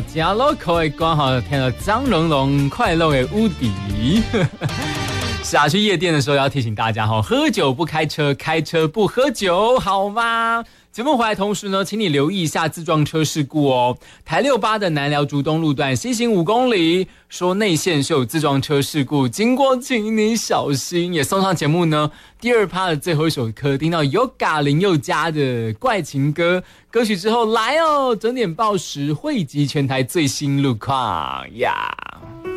加 local 的歌哈，听到张荣荣快乐的无敌。是啊，去夜店的时候要提醒大家哈，喝酒不开车，开车不喝酒，好吗？节目回来同时呢，请你留意一下自撞车事故哦。台68的南寮竹东路段西行5公里，说内线是有自撞车事故，经过请你小心。也送上节目呢第2趴的最后一首歌，听到Yoga林宥嘉的怪情歌歌曲之后，来哦，整点报时汇集全台最新路况呀。